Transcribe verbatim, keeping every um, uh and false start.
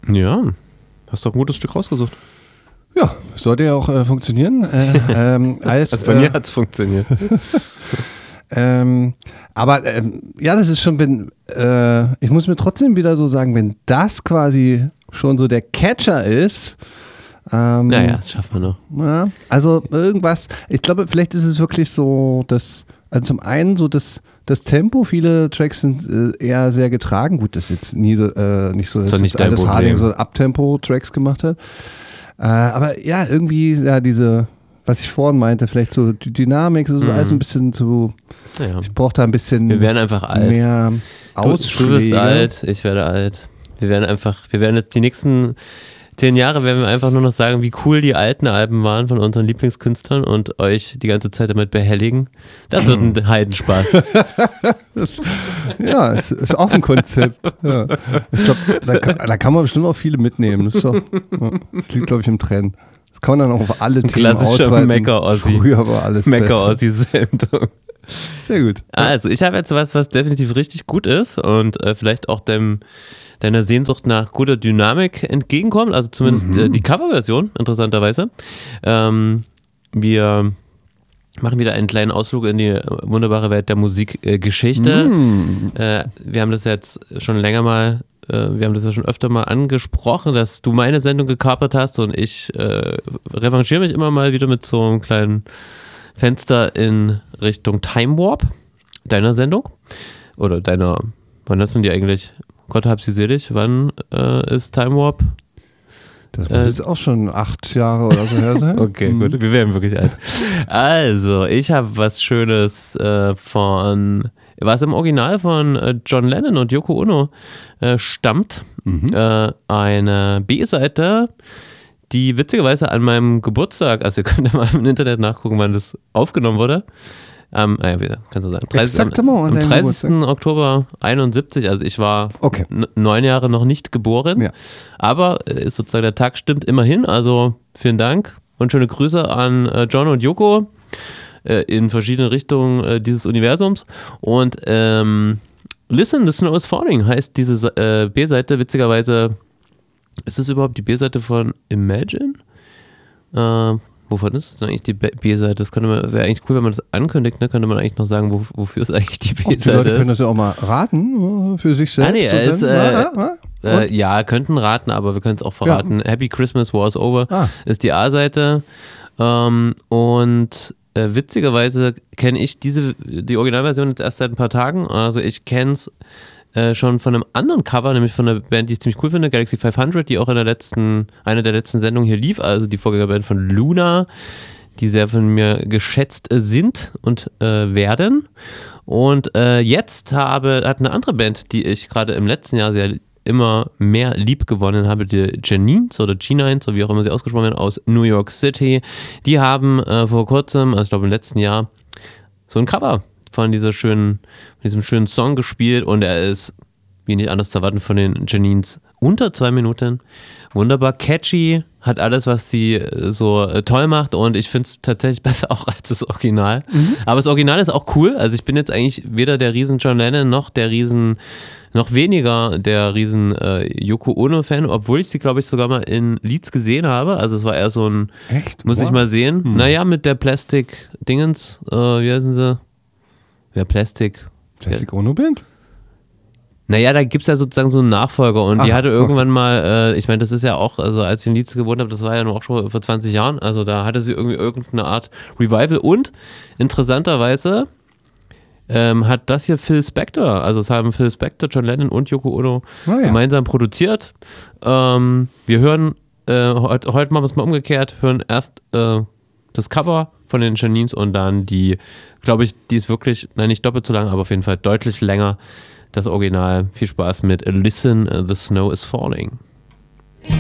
Ja, hast doch ein gutes Stück rausgesucht. Ja, sollte ja auch äh, funktionieren. Äh, ähm, als, also bei äh, mir hat es funktioniert. ähm, aber ähm, ja, das ist schon, wenn, äh, ich muss mir trotzdem wieder so sagen, wenn das quasi schon so der Catcher ist. Ähm, naja, das schaffen wir noch. Ja, also irgendwas, ich glaube, vielleicht ist es wirklich so, dass, also zum einen so das, das Tempo, viele Tracks sind äh, eher sehr getragen. Gut, das ist jetzt nie so, äh, nicht so, dass nicht jetzt dein Alice Problem. Harding so Abtempo-Tracks gemacht hat. Äh, aber ja, irgendwie, ja, diese, was ich vorhin meinte, vielleicht so die Dynamik, das ist Mhm. alles ein bisschen zu, Naja. ich brauche da ein bisschen Wir werden einfach alt. mehr Du, Ausschläge. du wirst alt, ich werde alt. Wir werden einfach, wir werden jetzt die nächsten zehn Jahre werden wir einfach nur noch sagen, wie cool die alten Alben waren von unseren Lieblingskünstlern und euch die ganze Zeit damit behelligen. Das wird ein Heidenspaß. Ja, es ist auch ein Konzept. Ja. Ich glaube, da, kann- da kann man bestimmt auch viele mitnehmen. Das, ist doch, ja, das liegt, glaube ich, im Trend. Das kann man dann auch auf alle Ein Themen klassischer ausweiten. Mecker-Ossi. Früher war alles Mecker-Ossi-Sendung. Sehr gut. Also, ich habe jetzt was, was definitiv richtig gut ist und äh, vielleicht auch dem, deiner Sehnsucht nach guter Dynamik entgegenkommt. Also zumindest Mhm. äh, die Coverversion, interessanterweise. Ähm, wir machen wieder einen kleinen Ausflug in die wunderbare Welt der Musikgeschichte. Mhm. Äh, wir haben das jetzt schon länger mal, äh, wir haben das ja schon öfter mal angesprochen, dass du meine Sendung gekapert hast und ich äh, revanchiere mich immer mal wieder mit so einem kleinen Fenster in Richtung Time Warp deiner Sendung oder deiner, wann hast du die eigentlich? Gott hab sie selig, wann äh, ist Time Warp? Das muss Äh, jetzt auch schon acht Jahre oder so her sein. Okay, Mhm. gut, wir werden wirklich alt. Also, ich habe was Schönes äh, von, was im Original von äh, John Lennon und Yoko Ono äh, stammt. Mhm. Äh, eine B-Seite, die witzigerweise an meinem Geburtstag, also ihr könnt ja mal im Internet nachgucken, wann das aufgenommen wurde. Am, äh, wie kannst du sagen? Exakt am, immer an am deinem dreißigsten Oktober einundsiebzig, also ich war Okay. n- neun Jahre noch nicht geboren, Ja. aber äh, sozusagen der Tag stimmt immerhin, also vielen Dank und schöne Grüße an äh, John und Yoko äh, in verschiedene Richtungen äh, dieses Universums und ähm, Listen, the Snow is Falling heißt diese äh, B-Seite, witzigerweise, ist es überhaupt die B-Seite von Imagine? Äh, wovon ist es denn eigentlich die B- B-Seite? Das könnte man, wäre eigentlich cool, wenn man das ankündigt, ne? Könnte man eigentlich noch sagen, wo, wofür es eigentlich die Oh, die B-Seite Leute können ist. das ja auch mal raten äh, für sich selbst. Ah, nee, und er ist, dann- äh, Ah, ah, ah. Äh, ja, könnten raten, aber wir können es auch verraten. Happy Christmas War's Over Ah. ist die A-Seite. Ähm, und äh, witzigerweise kenne ich diese, die Originalversion jetzt erst seit ein paar Tagen. Also ich kenne es äh, schon von einem anderen Cover, nämlich von einer Band, die ich ziemlich cool finde, Galaxy fünfhundert, die auch in der letzten, einer der letzten Sendungen hier lief, also die Vorgängerband von Luna, die sehr von mir geschätzt äh, sind und äh, werden. Und äh, jetzt habe, hat eine andere Band, die ich gerade im letzten Jahr sehr immer mehr lieb gewonnen habe, die Janines oder G neun, so wie auch immer sie ausgesprochen werden, aus New York City. Die haben äh, vor kurzem, also ich glaube im letzten Jahr, so ein Cover von dieser schönen, von diesem schönen Song gespielt und er ist, wie nicht anders zu erwarten, von den Janines unter zwei Minuten. Wunderbar catchy, hat alles, was sie äh, so äh, toll macht und ich finde es tatsächlich besser auch als das Original. Mhm. Aber das Original ist auch cool, also ich bin jetzt eigentlich weder der riesen John Lennon noch der riesen, noch weniger der riesen äh, Yoko Ono-Fan, obwohl ich sie, glaube ich, sogar mal in Leeds gesehen habe, also es war eher so ein, Echt? muss Wow. ich mal sehen, Hm. naja, mit der Plastik-Dingens, äh, wie heißen sie? Ja, Plastik. Plastic Ono Band? Naja, da gibt es ja sozusagen so einen Nachfolger und die Ach, hatte irgendwann mal, äh, ich meine, das ist ja auch, also als ich in Leeds gewohnt habe, das war ja nur auch schon vor zwanzig Jahren, also da hatte sie irgendwie irgendeine Art Revival und interessanterweise ähm, hat das hier Phil Spector, also es haben Phil Spector, John Lennon und Yoko Ono Ah, ja. gemeinsam produziert. Ähm, wir hören, äh, heute, heute machen wir es mal umgekehrt, hören erst äh, das Cover von den Janines und dann die, glaube ich, die ist wirklich, nein, nicht doppelt so lang, aber auf jeden Fall deutlich länger. Das Original. Viel Spaß mit Listen, the Snow is Falling.